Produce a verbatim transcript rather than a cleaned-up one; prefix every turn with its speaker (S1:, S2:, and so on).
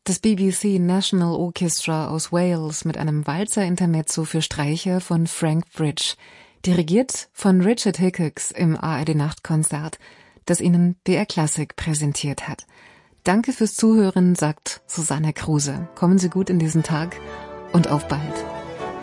S1: Das B B C National Orchestra aus Wales mit einem Walzer-Intermezzo für Streicher von Frank Bridge, dirigiert von Richard Hickox im A R D-Nachtkonzert, das Ihnen B R Klassik präsentiert hat. Danke fürs Zuhören, sagt Susanne Kruse. Kommen Sie gut in diesen Tag und auf bald.